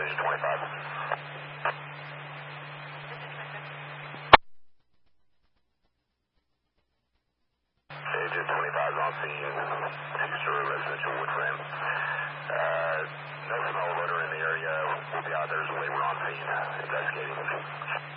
Agent 25. Agent 25 is on scene. Two-story residential wood frame. No smell of odor in the area. We'll be out there as a labor on scene investigating.